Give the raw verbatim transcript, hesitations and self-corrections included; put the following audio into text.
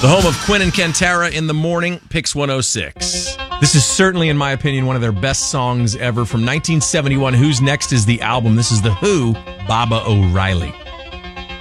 The home of Quinn and Kentara in the morning, Pix one oh six. This is certainly, in my opinion, one of their best songs ever from nineteen seventy-one. Who's Next is the album. This is The Who, Baba O'Reilly.